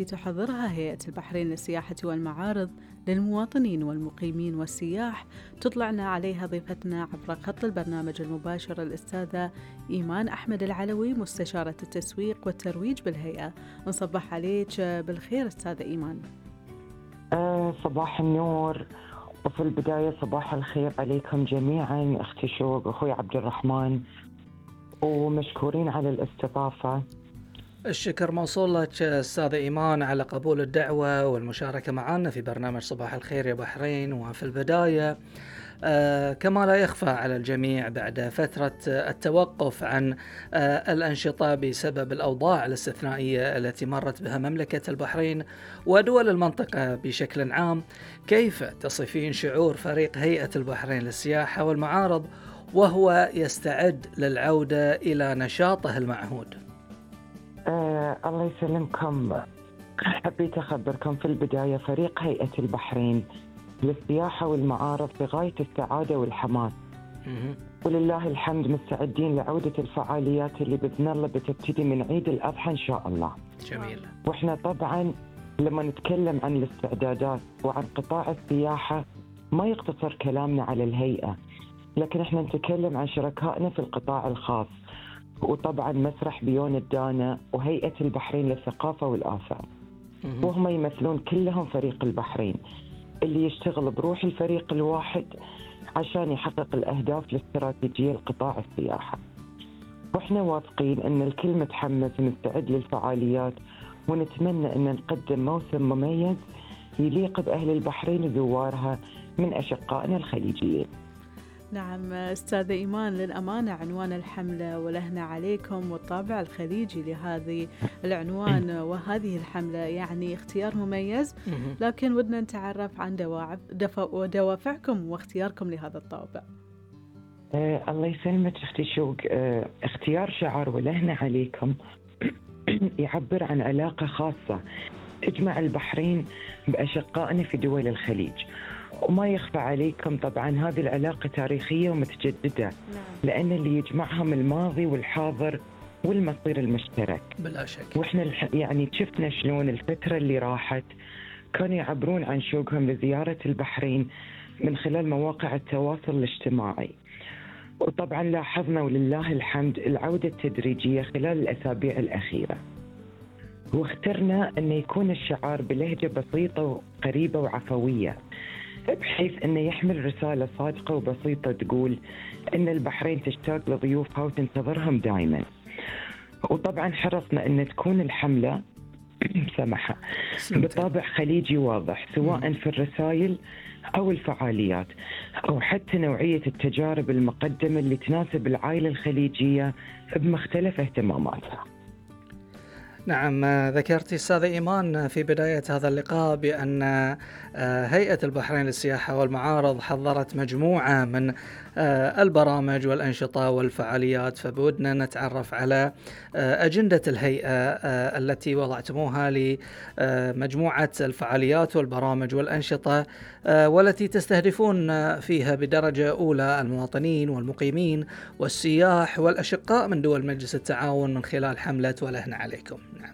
التي تحضرها هيئة البحرين للسياحة والمعارض للمواطنين والمقيمين والسياح تطلعنا عليها ضيفتنا عبر خط البرنامج المباشر الأستاذة إيمان أحمد العلوي، مستشارة التسويق والترويج بالهيئة. نصبح عليك بالخير أستاذة إيمان. صباح النور، وفي البداية صباح الخير عليكم جميعا، أختي شوق أخوي عبد الرحمن، ومشكورين على الاستضافة. الشكر موصول لك أستاذة إيمان على قبول الدعوة والمشاركة معنا في برنامج صباح الخير يا بحرين. وفي البداية كما لا يخفى على الجميع بعد فترة التوقف عن الأنشطة بسبب الأوضاع الاستثنائية التي مرت بها مملكة البحرين ودول المنطقة بشكل عام، كيف تصفين شعور فريق هيئة البحرين للسياحة والمعارض وهو يستعد للعودة إلى نشاطه المعهود؟ الله يسلمكم. حبيت أخبركم في البداية فريق هيئة البحرين للسياحة والمعارض بغاية السعادة والحماس، ولله الحمد مستعدين لعودة الفعاليات اللي بإذن الله بتبتدي من عيد الأضحى إن شاء الله. جميل. وإحنا طبعا لما نتكلم عن الاستعدادات وعن قطاع السياحة ما يقتصر كلامنا على الهيئة، لكن إحنا نتكلم عن شركائنا في القطاع الخاص، وطبعا مسرح بيون الدانا وهيئة البحرين للثقافة والآثار، وهم يمثلون كلهم فريق البحرين اللي يشتغل بروح الفريق الواحد عشان يحقق الأهداف الاستراتيجية لقطاع السياحة. وإحنا واثقين أن الكل متحمس ومستعد للفعاليات، ونتمنى أن نقدم موسم مميز يليق بأهل البحرين وزوارها من أشقائنا الخليجيين. نعم أستاذة إيمان، للأمانة عنوان الحملة ولهنا عليكم والطابع الخليجي لهذه العنوان وهذه الحملة يعني اختيار مميز، لكن ودنا نتعرف عن دوافعكم واختياركم لهذا الطابع. الله يسلمك أختي شوق. اختيار شعار ولهنا عليكم يعبر عن علاقة خاصة تجمع البحرين بأشقائنا في دول الخليج، وما يخفى عليكم طبعا هذه العلاقة تاريخية ومتجددة. لأن اللي يجمعهم الماضي والحاضر والمصير المشترك بلا شك. وإحنا يعني شفنا شلون الفترة اللي راحت كانوا يعبرون عن شوقهم لزيارة البحرين من خلال مواقع التواصل الاجتماعي، وطبعا لاحظنا ولله الحمد العودة التدريجية خلال الأسابيع الأخيرة، واخترنا أن يكون الشعار بلهجة بسيطة وقريبة وعفوية، بحيث أنه يحمل رسالة صادقة وبسيطة تقول أن البحرين تشتاق لضيوفها وتنتظرهم دائما. وطبعا حرصنا أن تكون الحملة سمحة بطابع خليجي واضح، سواء في الرسائل أو الفعاليات أو حتى نوعية التجارب المقدمة اللي تناسب العائلة الخليجية بمختلف اهتماماتها. نعم، ذكرتي أستاذة إيمان في بداية هذا اللقاء بأن هيئة البحرين للسياحة والمعارض حضرت مجموعة من البرامج والأنشطة والفعاليات، فبودنا نتعرف على أجندة الهيئة التي وضعتموها لمجموعة الفعاليات والبرامج والأنشطة والتي تستهدفون فيها بدرجة أولى المواطنين والمقيمين والسياح والأشقاء من دول مجلس التعاون من خلال حملة ولهنا عليكم. نعم.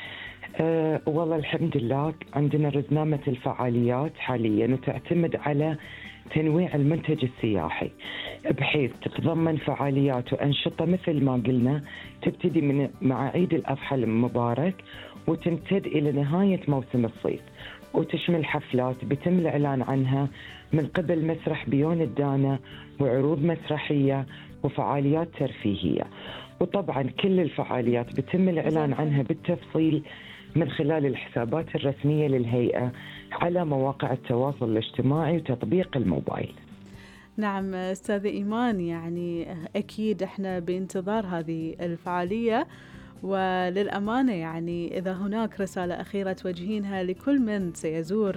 والله الحمد لله عندنا رزنامة الفعاليات حاليا وتعتمد على تنويع المنتج السياحي، بحيث تتضمن فعاليات وأنشطة مثل ما قلنا تبتدي مع عيد الأضحى المبارك وتمتد إلى نهاية موسم الصيف، وتشمل حفلات بتم الإعلان عنها من قبل مسرح بيون الدانا وعروض مسرحية وفعاليات ترفيهية. وطبعا كل الفعاليات بتم الإعلان عنها بالتفصيل من خلال الحسابات الرسمية للهيئة على مواقع التواصل الاجتماعي وتطبيق الموبايل. نعم أستاذة إيمان، يعني أكيد إحنا بانتظار هذه الفعالية، وللأمانة يعني إذا هناك رسالة أخيرة توجهينها لكل من سيزور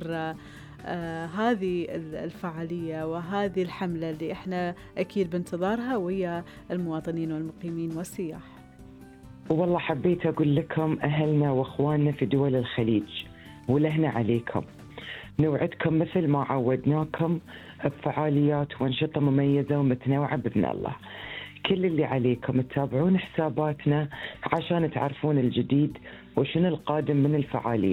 هذه الفعالية وهذه الحملة اللي إحنا أكيد بانتظارها ويا المواطنين والمقيمين والسياح. والله حبيت أقول لكم أهلنا وأخواننا في دول الخليج ولهنا عليكم، نوعدكم مثل ما عودناكم بفعاليات وأنشطة مميزة ومتنوعة بإذن الله. كل اللي عليكم تتابعون حساباتنا عشان تعرفون الجديد وشنو القادم من الفعاليات.